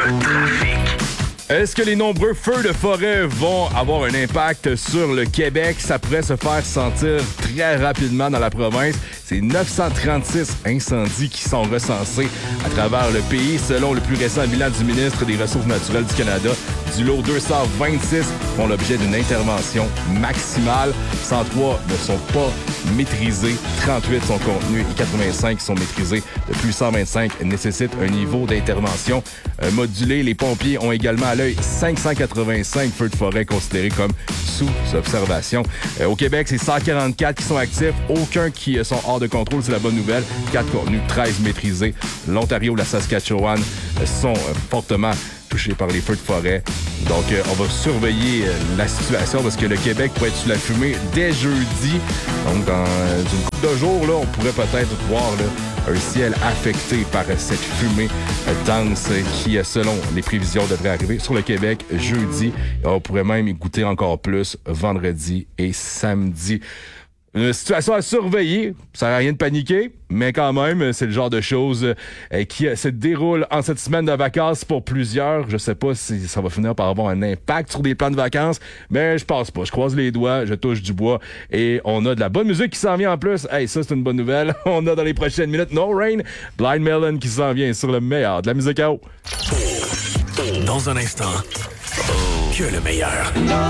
Est-ce que les nombreux feux de forêt vont avoir un impact sur le Québec? Ça pourrait se faire sentir très rapidement dans la province. C'est 936 incendies qui sont recensés à travers le pays, selon le plus récent bilan du ministre des Ressources naturelles du Canada. Du lot, 226 font l'objet d'une intervention maximale. 103 ne sont pas maîtrisés, 38 sont contenus et 85 sont maîtrisés. De plus, 125 nécessitent un niveau d'intervention modulé. Les pompiers ont également à l'œil 585 feux de forêt considérés comme sous observation. Au Québec, c'est 144 qui sont actifs, aucun qui sont hors de contrôle, c'est la bonne nouvelle. 4 contenus, 13 maîtrisés. L'Ontario, la Saskatchewan sont fortement touchés par les feux de forêt. Donc, on va surveiller la situation parce que le Québec pourrait être sous la fumée dès jeudi. Donc, dans une couple de jours, là, on pourrait peut-être voir un ciel affecté par cette fumée dense qui, selon les prévisions, devrait arriver sur le Québec jeudi. On pourrait même y goûter encore plus vendredi et samedi. Une situation à surveiller, ça sert à rien de paniquer, mais quand même, c'est le genre de choses qui se déroule en cette semaine de vacances pour plusieurs. Je sais pas si ça va finir par avoir un impact sur des plans de vacances, mais je pense pas. Je croise les doigts, je touche du bois et on a de la bonne musique qui s'en vient en plus. Hey, ça, c'est une bonne nouvelle. On a dans les prochaines minutes No Rain, Blind Melon qui s'en vient sur le meilleur de la musique à eau. Dans un instant, que le meilleur.